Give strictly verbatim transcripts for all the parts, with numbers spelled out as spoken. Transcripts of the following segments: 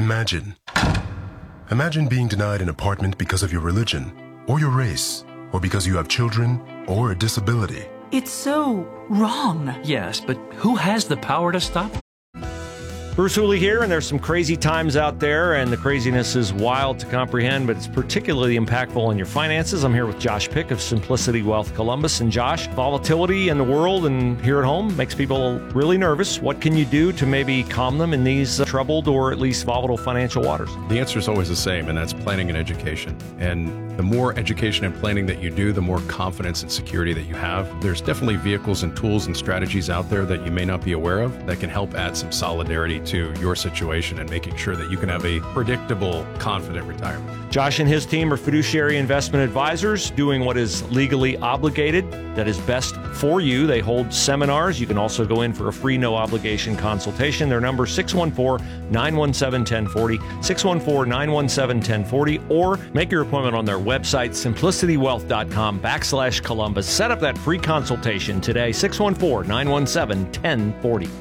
Imagine. Imagine being denied an apartment because of your religion, or your race, or because you have children, or a disability. It's so wrong. Yes, but who has the power to stop it? Bruce Hooley here, and there's some crazy times out there, and the craziness is wild to comprehend, but it's particularly impactful on your finances. I'm here with Josh Pick of Simplicity Wealth Columbus. And Josh, volatility in the world and here at home makes people really nervous. What can you do to maybe calm them in these uh, troubled or at least volatile financial waters? The answer is always the same, and that's planning and education. And the more education and planning that you do, the more confidence and security that you have. There's definitely vehicles and tools and strategies out there that you may not be aware of that can help add some solidarity to your situation and making sure that you can have a predictable, confident retirement. Josh and his team are fiduciary investment advisors doing what is legally obligated, that is best for you. They hold seminars. You can also go in for a free, no-obligation consultation. Their number is six one four, nine one seven, one zero four zero, six one four, nine one seven, one zero four zero, or make your appointment on their website, simplicitywealth.com backslash Columbus. Set up that free consultation today, six one four, nine one seven, one zero four zero.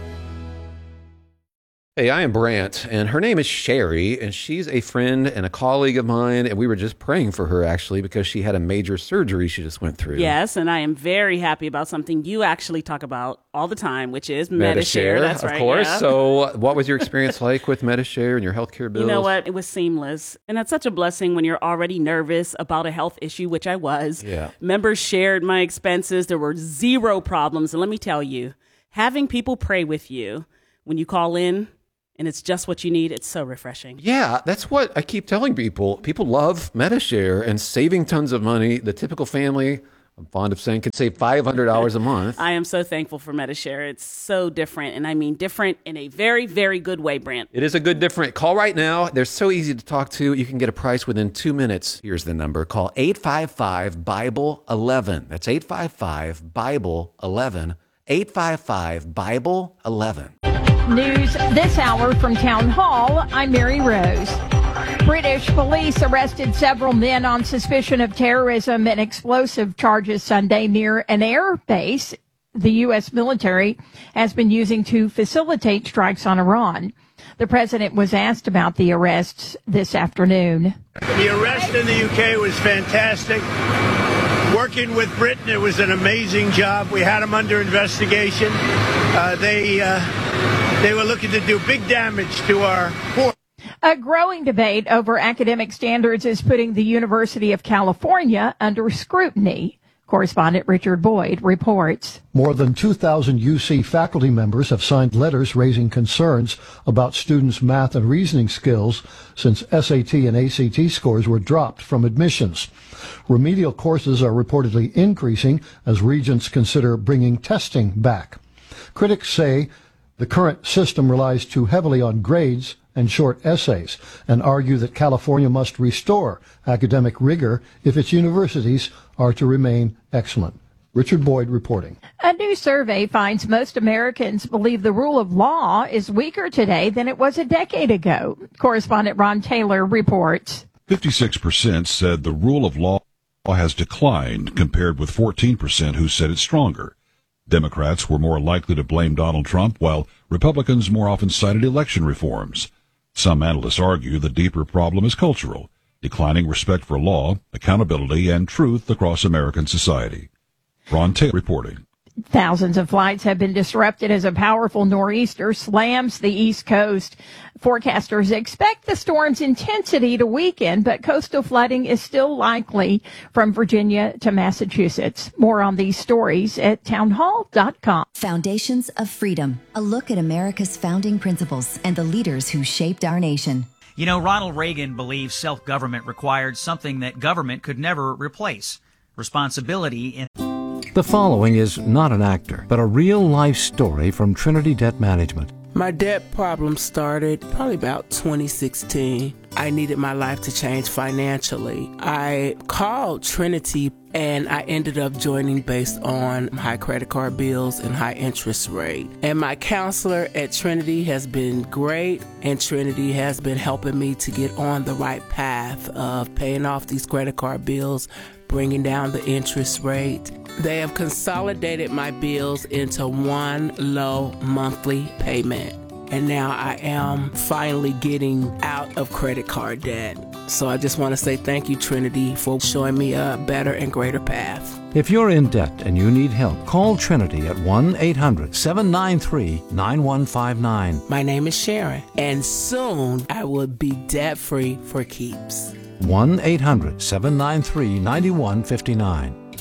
Hey, I am Brant, and her name is Sherry, and she's a friend and a colleague of mine, and we were just praying for her, actually, because she had a major surgery she just went through. Yes, and I am very happy about something you actually talk about all the time, which is Medi-Share. Medi-Share, That's of right, course. yeah. So what was your experience like with Medi-Share and your healthcare bills? You know what? It was seamless, and that's such a blessing when you're already nervous about a health issue, which I was. Yeah. Members shared my expenses. There were zero problems, and let me tell you, having people pray with you when you call in, and it's just what you need, it's so refreshing. Yeah, that's what I keep telling people. People love Medi-Share and saving tons of money. The typical family, I'm fond of saying, can save five hundred dollars a month. I am so thankful for Medi-Share. It's so different, and I mean different in a very, very good way, Brant. It is a good different. Call right now. They're so easy to talk to. You can get a price within two minutes. Here's the number. Call eight five five, Bible eleven. That's eight five five, Bible eleven. eight five five, Bible eleven. News this hour from Town Hall. I'm Mary Rose. British police arrested several men on suspicion of terrorism and explosive charges Sunday near an air base the U S military has been using to facilitate strikes on Iran. The president was asked about the arrests this afternoon. The arrest in the U K was fantastic. Working with Britain, it was an amazing job. We had them under investigation. Uh, they uh, they were looking to do big damage to our port. A growing debate over academic standards is putting the University of California under scrutiny. Correspondent Richard Boyd reports. More than two thousand U C faculty members have signed letters raising concerns about students' math and reasoning skills since S A T and A C T scores were dropped from admissions. Remedial courses are reportedly increasing as regents consider bringing testing back. Critics say the current system relies too heavily on grades and short essays and argue that California must restore academic rigor if its universities are to remain excellent. Richard Boyd reporting. A new survey finds most Americans believe the rule of law is weaker today than it was a decade ago. Correspondent Ron Taylor reports. fifty-six percent said the rule of law has declined, compared with fourteen percent who said it's stronger. Democrats were more likely to blame Donald Trump, while Republicans more often cited election reforms. Some analysts argue the deeper problem is cultural, declining respect for law, accountability, and truth across American society. Ron Taylor reporting. Thousands of flights have been disrupted as a powerful nor'easter slams the East Coast. Forecasters expect the storm's intensity to weaken, but coastal flooding is still likely from Virginia to Massachusetts. More on these stories at townhall dot com. Foundations of Freedom, a look at America's founding principles and the leaders who shaped our nation. You know, Ronald Reagan believed self-government required something that government could never replace: responsibility in... The following is not an actor, but a real-life story from Trinity Debt Management. My debt problem started probably about twenty sixteen. I needed my life to change financially. I called Trinity and I ended up joining based on high credit card bills and high interest rate. And my counselor at Trinity has been great, and Trinity has been helping me to get on the right path of paying off these credit card bills, bringing down the interest rate. They have consolidated my bills into one low monthly payment. and now I am finally getting out of credit card debt. So I just want to say thank you, Trinity, for showing me a better and greater path. If you're in debt and you need help, call Trinity at one eight hundred seven nine three nine one five nine. My name is Sharon, and soon I will be debt-free for keeps. one eight hundred seven nine three nine one five nine.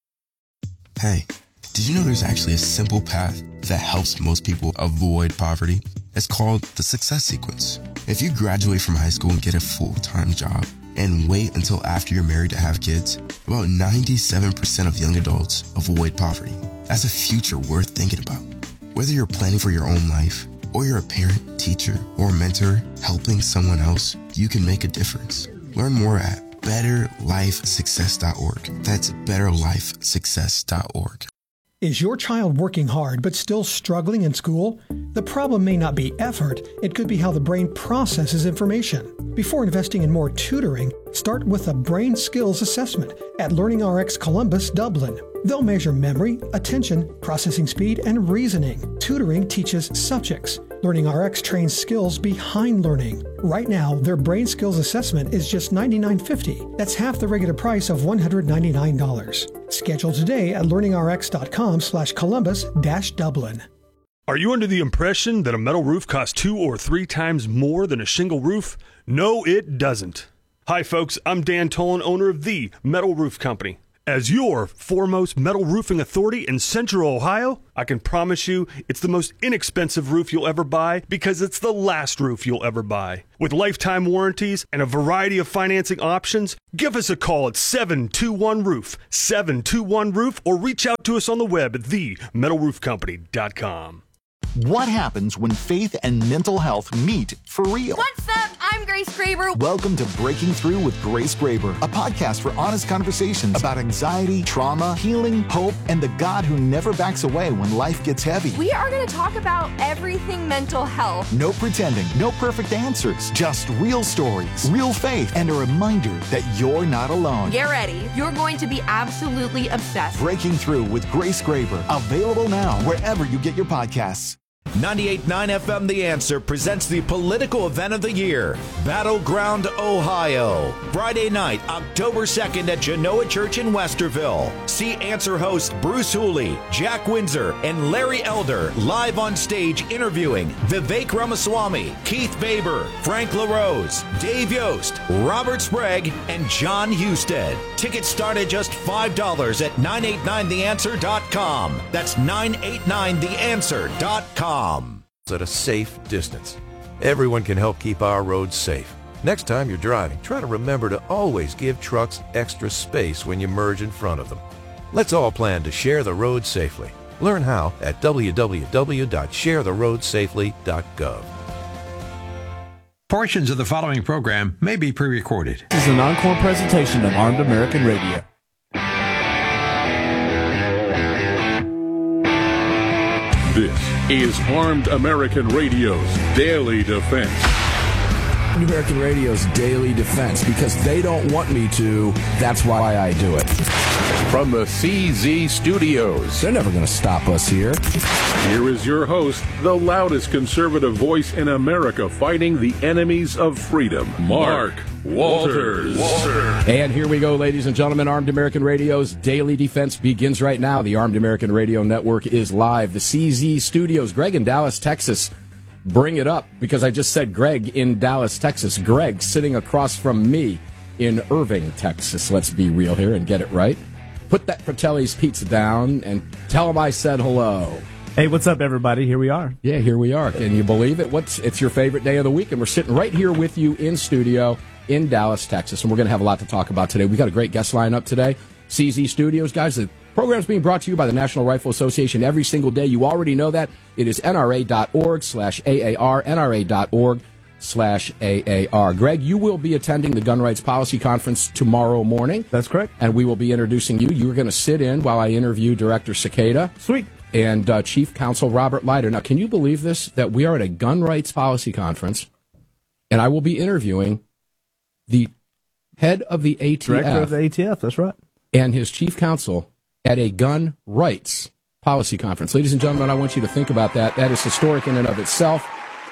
Hey, did you know there's actually a simple path that helps most people avoid poverty? It's called the Success Sequence. If you graduate from high school and get a full-time job and wait until after you're married to have kids, about ninety-seven percent of young adults avoid poverty. That's a future worth thinking about. Whether you're planning for your own life, or you're a parent, teacher, or mentor helping someone else, you can make a difference. Learn more at better life success dot org. That's better life success dot org. Is your child working hard but still struggling in school? The problem may not be effort, it could be how the brain processes information. Before investing in more tutoring, start with a brain skills assessment at LearningRx Columbus, Dublin. They'll measure memory, attention, processing speed, and reasoning. Tutoring teaches subjects. LearningRx trains skills behind learning. Right now, their brain skills assessment is just ninety-nine fifty. That's half the regular price of one hundred ninety-nine dollars. Schedule today at learningrx.com slash Columbus dash Dublin. Are you under the impression that a metal roof costs two or three times more than a shingle roof? No, it doesn't. Hi, folks. I'm Dan Tolan, owner of The Metal Roof Company. As your foremost metal roofing authority in Central Ohio, I can promise you it's the most inexpensive roof you'll ever buy because it's the last roof you'll ever buy. With lifetime warranties and a variety of financing options, give us a call at seven two one roof, seven two one roof, or reach out to us on the web at the metal roof company dot com. What happens when faith and mental health meet for real? What's up? I'm Grace Graber. Welcome to Breaking Through with Grace Graber, a podcast for honest conversations about anxiety, trauma, healing, hope, and the God who never backs away when life gets heavy. We are going to talk about everything mental health. No pretending, no perfect answers, just real stories, real faith, and a reminder that you're not alone. Get ready. You're going to be absolutely obsessed. Breaking Through with Grace Graber, available now wherever you get your podcasts. ninety-eight point nine F M The Answer presents the political event of the year, Battleground, Ohio. Friday night, October second at Genoa Church in Westerville. See Answer host Bruce Hooley, Jack Windsor, and Larry Elder live on stage interviewing Vivek Ramaswamy, Keith Baber, Frank LaRose, Dave Yost, Robert Sprague, and John Husted. Tickets start at just five dollars at nine eight nine the answer dot com. That's nine eight nine the answer dot com. At a safe distance. Everyone can help keep our roads safe. Next time you're driving, try to remember to always give trucks extra space when you merge in front of them. Let's all plan to share the road safely. Learn how at w w w dot share the road safely dot gov. Portions of the following program may be pre-recorded. This is an encore presentation of Armed American Radio. This is Armed American Radio's Daily Defense. Armed American Radio's Daily Defense, because they don't want me to, that's why I do it. From the C Z Studios. They're never going to stop us here. Here is your host, the loudest conservative voice in America fighting the enemies of freedom, Mark Walters. Walter. And here we go, ladies and gentlemen. Armed American Radio's Daily Defense begins right now. The Armed American Radio Network is live. The C Z Studios. Greg in Dallas, Texas. Bring it up, because I just said Greg in Dallas, Texas. Greg sitting across from me in Irving, Texas. Let's be real here and get it right. Put that Fratelli's pizza down and tell him I said hello. Hey, what's up, everybody? Here we are. Yeah, here we are. Can you believe it? What's It's your favorite day of the week, and we're sitting right here with you in studio in Dallas, Texas, and we're going to have a lot to talk about today. We got a great guest lineup today. C Z Studios, guys. The program's being brought to you by the National Rifle Association every single day. You already know that. It is nra.org slash AAR, nra.org slash AAR. Greg, you will be attending the Gun Rights Policy Conference tomorrow morning. That's correct. And we will be introducing you. You're going to sit in while I interview Director Cicada. Sweet. And uh, Chief Counsel Robert Leiter. Now, can you believe this? That we are at a Gun Rights Policy Conference, and I will be interviewing the head of the A T F. Director of the A T F, that's right. And his chief counsel at a gun rights policy conference. Ladies and gentlemen, I want you to think about that. That is historic in and of itself.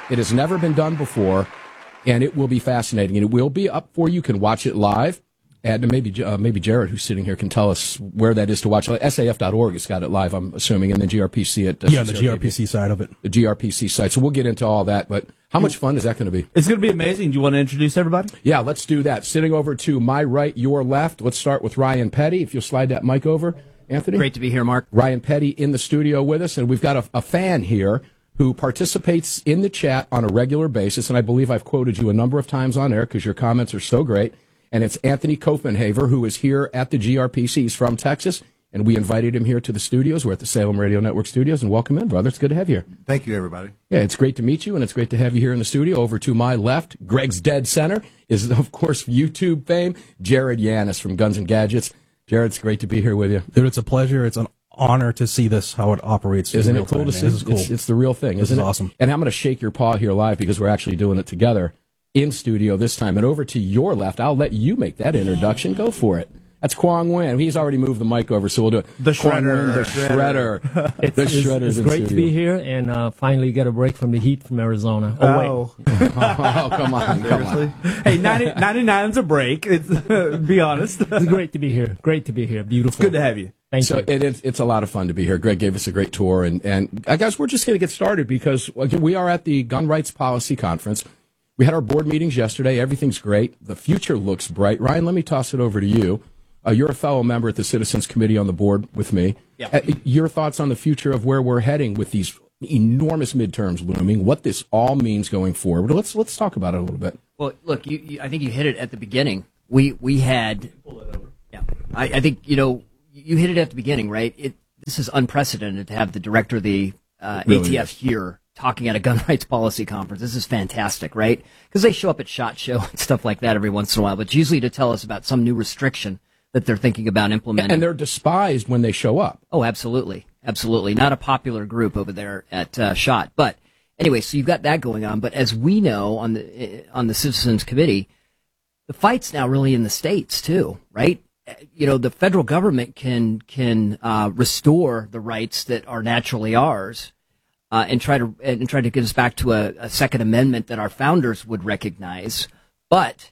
It has never been done before, and it will be fascinating. And it will be up for you. You can watch it live. And maybe uh, maybe Jared, who's sitting here, can tell us where that is to watch. S A F dot org has got it live, I'm assuming, and then G R P C at... Uh, yeah, the G R P C side of it. The G R P C side. So we'll get into all that, but how much fun is that going to be? It's going to be amazing. Do you want to introduce everybody? Yeah, let's do that. Sitting over to my right, your left, let's start with Ryan Petty. If you'll slide that mic over, Anthony. Great to be here, Mark. Ryan Petty in the studio with us, and we've got a, a fan here who participates in the chat on a regular basis, and I believe I've quoted you a number of times on air because your comments are so great. And it's Anthony Kopenhaver, who is here at the G R P C. He's from Texas, and we invited him here to the studios. We're at the Salem Radio Network studios, and welcome in, brother. It's good to have you here. Thank you, everybody. Yeah, it's great to meet you, and it's great to have you here in the studio. Over to my left, Greg's dead center, is, of course, YouTube fame, Jared Yanis from Guns and Gadgets. Jared, it's great to be here with you. Dude, it's a pleasure. It's an honor to see this, how it operates. Isn't it cool time, to see? This is cool. It's, it's the real thing, this isn't is it? awesome. And I'm going to shake your paw here live because we're actually doing it together in studio this time. And over to your left, I'll let you make that introduction. Go for it. That's Kwong Win. He's already moved the mic over, so we'll do it. The Shredder. Win, the Shredder. It's, the it's, Shredder's it's in great studio. to be here and uh, finally get a break from the heat from Arizona. Oh, Oh. oh, come on. Come on. Hey, ninety, ninety-nine's a break. It's, be honest. It's great to be here. Great to be here. Beautiful. Good to have you. Thank so you. It, it's, it's a lot of fun to be here. Greg gave us a great tour. And, and I guess we're just going to get started because again, we are at the Gun Rights Policy Conference. We had our board meetings yesterday. Everything's great. The future looks bright. Ryan, let me toss it over to you. Uh, you're a fellow member at the Citizens Committee on the board with me. Yeah. Uh, your thoughts on the future of where we're heading with these enormous midterms looming, what this all means going forward. Let's let's talk about it a little bit. Well, look, you, you, I think you hit it at the beginning. We we had, yeah, I, I think you know you hit it at the beginning, right? It this is unprecedented to have the director of the uh, Really A T F is. here talking at a gun rights policy conference. This is fantastic, right? Because they show up at SHOT Show and stuff like that every once in a while, but it's usually to tell us about some new restriction that they're thinking about implementing. And they're despised when they show up. Oh, absolutely. Absolutely. Not a popular group over there at uh, SHOT. But anyway, so you've got that going on. But as we know on the, on the Citizens Committee, the fight's now really in the states too, right? You know, the federal government can, can, uh, restore the rights that are naturally ours, uh, and try to, and try to get us back to a, a Second Amendment that our founders would recognize. But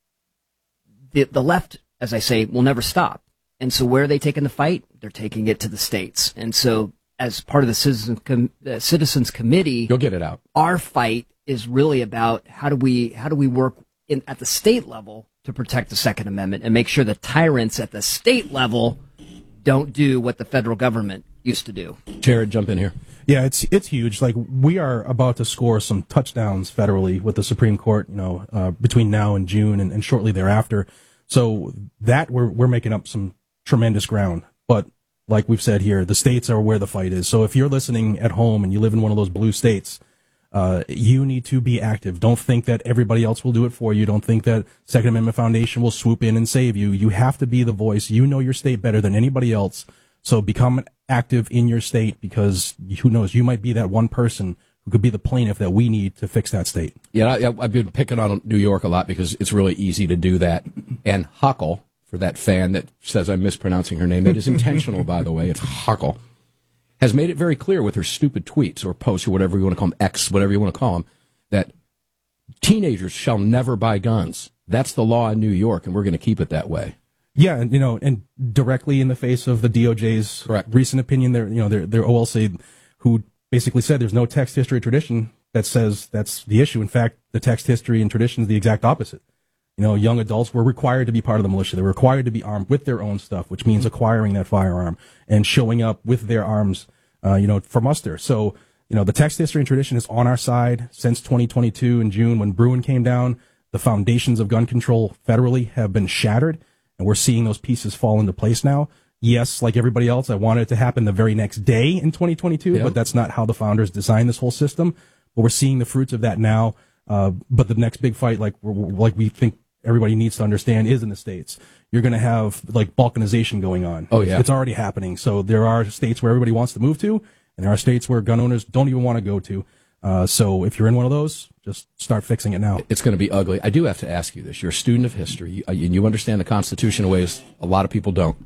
the, the left, as I say, will never stop. And so where are they taking the fight? They're taking it to the states. And so as part of the Citizens, Com- uh, Citizens Committee, You'll get it out. our fight is really about how do we how do we work in, at the state level to protect the Second Amendment and make sure the tyrants at the state level don't do what the federal government used to do. Jared, jump in here. Yeah, it's it's huge. Like, we are about to score some touchdowns federally with the Supreme Court, you know, uh, between now and June and, and shortly thereafter. So that we're we're making up some tremendous ground. But like we've said here, the states are where the fight is. So if you're listening at home and you live in one of those blue states, uh, you need to be active. Don't think that everybody else will do it for you. Don't think that Second Amendment Foundation will swoop in and save you. You have to be the voice. You know your state better than anybody else. So become active in your state, because who knows, you might be that one person who could be the plaintiff that we need to fix that state. Yeah, I, I've been picking on New York a lot because it's really easy to do that. And Huckle, for that fan that says I'm mispronouncing her name, that is intentional, by the way, it's Huckle, has made it very clear with her stupid tweets or posts or whatever you want to call them, X, whatever you want to call them, that teenagers shall never buy guns. That's the law in New York, and we're going to keep it that way. Yeah, and you know, and directly in the face of the D O J's Correct. recent opinion, their you know their their O L C, who basically said there's no text, history, or tradition that says that's the issue. In fact, the text, history, and tradition is the exact opposite. You know, young adults were required to be part of the militia. They were required to be armed with their own stuff, which means acquiring that firearm and showing up with their arms, uh, you know, for muster. So, you know, the text, history, and tradition is on our side since twenty twenty-two in June when Bruin came down. The foundations of gun control federally have been shattered, and we're seeing those pieces fall into place now. Yes, like everybody else, I wanted it to happen the very next day in twenty twenty-two, Yep. but that's not how the founders designed this whole system. But we're seeing the fruits of that now. Uh, but the next big fight, like we're, like we think everybody needs to understand, is in the states. You're going to have like balkanization going on. Oh, yeah. It's already happening. So there are states where everybody wants to move to, and there are states where gun owners don't even want to go to. Uh, so if you're in one of those, just start fixing it now. It's going to be ugly. I do have to ask you this. You're a student of history, and you understand the Constitution in ways a lot of people don't.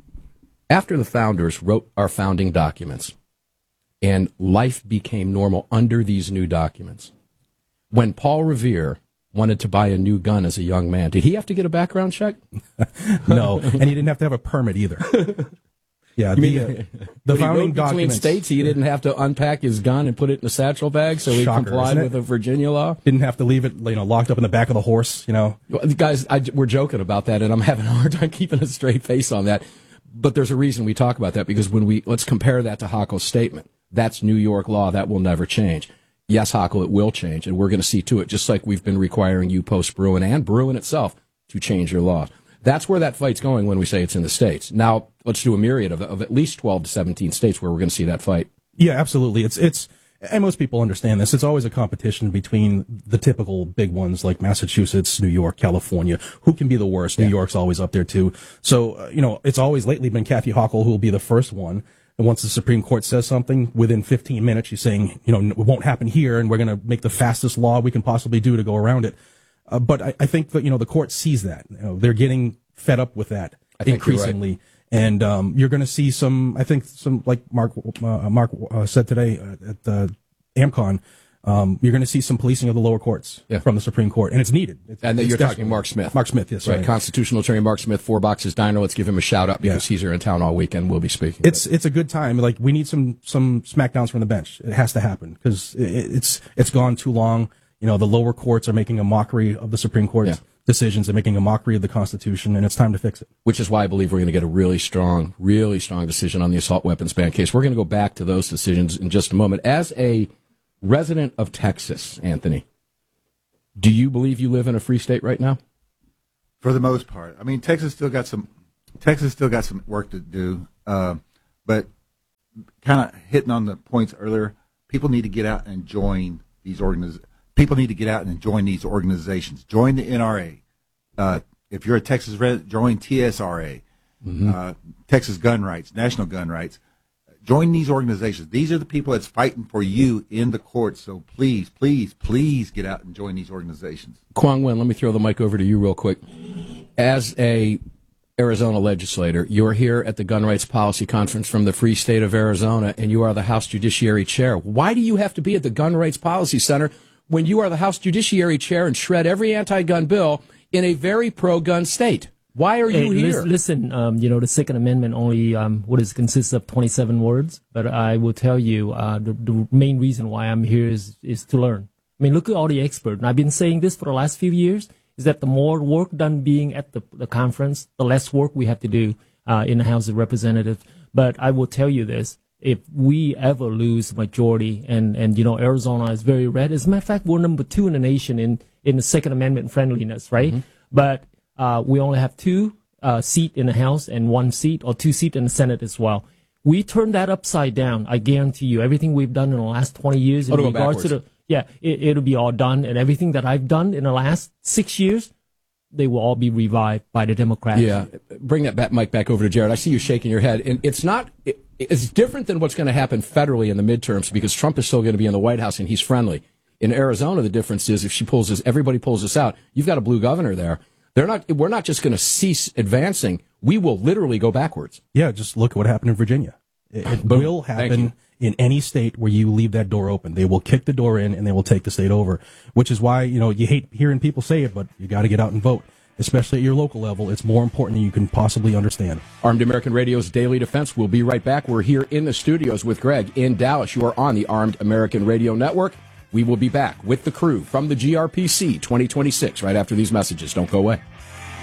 After the founders wrote our founding documents, and life became normal under these new documents, when Paul Revere wanted to buy a new gun as a young man, did he have to get a background check? No, and he didn't have to have a permit either. Yeah, You the, mean, uh, the founding between documents. states, he didn't have to unpack his gun and put it in a satchel bag so he Shocker, complied isn't it? with the Virginia law. Didn't have to leave it, you know, locked up in the back of the horse. You know, Well, guys, I, we're joking about that, and I'm having a hard time keeping a straight face on that. But there's a reason we talk about that, because when we let's compare that to Hochul's statement. That's New York law. That will never change. Yes, Hochul, it will change, and we're going to see to it, just like we've been requiring you post-Bruin and Bruin itself to change your laws. That's where that fight's going when we say it's in the states. Now, let's do a myriad of, of at least twelve to seventeen states where we're going to see that fight. yeah, absolutely. It's it's, and most people understand this. It's always a competition between the typical big ones like Massachusetts, New York, California. Who can be the worst? New York's always up there too. So uh, you know, it's always lately been Kathy Hochul who will be the first one. And once the Supreme Court says something, within fifteen minutes, she's saying, you know, it won't happen here, and we're going to make the fastest law we can possibly do to go around it. Uh, but I, I think that, you know, the court sees that. You know, they're getting fed up with that I think you're right. increasingly. And um, you're going to see some, I think, some, like Mark uh, Mark uh, said today uh, at the AmCon, um, you're going to see some policing of the lower courts Yeah. from the Supreme Court. And it's needed. It's, And then it's you're desperate. talking Mark Smith. Mark Smith, yes. Right, Right. constitutional attorney Mark Smith, Four Boxes Diner. Let's give him a shout out because Yeah. he's here in town all weekend. We'll be speaking. It's it's a good time. Like, we need some some smackdowns from the bench. It has to happen because it, it's it's gone too long. You know, the lower courts are making a mockery of the Supreme Court's Yeah. decisions. They're making a mockery of the Constitution, and it's time to fix it. Which is why I believe we're going to get a really strong, really strong decision on the assault weapons ban case. We're going to go back to those decisions in just a moment. As a resident of Texas, Anthony, do you believe you live in a free state right now? For the most part. I mean, Texas still got some Texas still got some work to do. Uh, but kind of hitting on the points earlier, people need to get out and join these organiz- People need to get out and join these organizations. Join the N R A. Uh, if you're a Texas resident, join T S R A, Mm-hmm. uh, Texas Gun Rights, National Gun Rights. Join these organizations. These are the people that's fighting for you in the courts. So please, please, please get out and join these organizations. Kwong Wen, let me throw the mic over to you real quick. As a Arizona legislator, you're here at the Gun Rights Policy Conference from the Free State of Arizona, and you are the House Judiciary Chair. Why do you have to be at the Gun Rights Policy Center when you are the House Judiciary Chair and shred every anti-gun bill in a very pro-gun state? Why are you Hey, here? lis- Listen, um, you know, the Second Amendment only, um, what is consists of twenty-seven words, but I will tell you, uh, the, the main reason why I'm here is, is to learn. I mean, look at all the experts. And I've been saying this for the last few years, is that the more work done being at the, the conference, the less work we have to do, uh, in the House of Representatives. But I will tell you this, if we ever lose majority, and, and, you know, Arizona is very red. As a matter of fact, we're number two in the nation in, in the Second Amendment friendliness, right? Mm-hmm. But, Uh, we only have two uh, seat in the House and one seat or two seat in the Senate as well. We turn that upside down. I guarantee you, everything we've done in the last twenty years in Oh, to go regards to the backwards. yeah, it, it'll be all done, and everything that I've done in the last six years, they will all be revived by the Democrats. Yeah, bring that back, mic back over to Jared. I see you shaking your head, and it's not. It, it's different than what's going to happen federally in the midterms because Trump is still going to be in the White House and he's friendly. In Arizona, the difference is if she pulls this, everybody pulls this out. You've got a blue governor there. They're not. We're not just going to cease advancing. We will literally go backwards. Yeah, just look at what happened in Virginia. It, it Boom. will Thank happen in any state where you leave that door open. They will kick the door in and they will take the state over, which is why, you know, you hate hearing people say it, but you got to get out and vote, especially at your local level. It's more important than you can possibly understand. Armed American Radio's Daily Defense. We'll be right back. We're here in the studios with Greg in Dallas. You are on the Armed American Radio Network. We will be back with the crew from the G R P C twenty twenty-six right after these messages. Don't go away.